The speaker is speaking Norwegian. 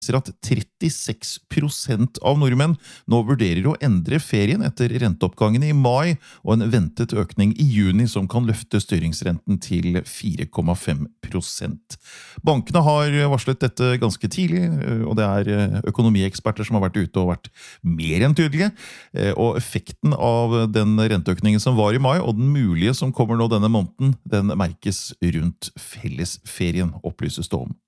viser at 36% av nordmenn nå vurderer å endre ferien etter renteoppgangen i mai og en ventet økning i juni som kan løfte styringsrenten til 4,5%. Bankene har varslet dette ganske tidlig, og det er økonomieksperter som har vært ute og vært mer enn tydelige. Og effekten av den renteøkningen som var i mai, og den mulige som kommer nå denne måneden, den merkes rundt fellesferien, opplyses det om.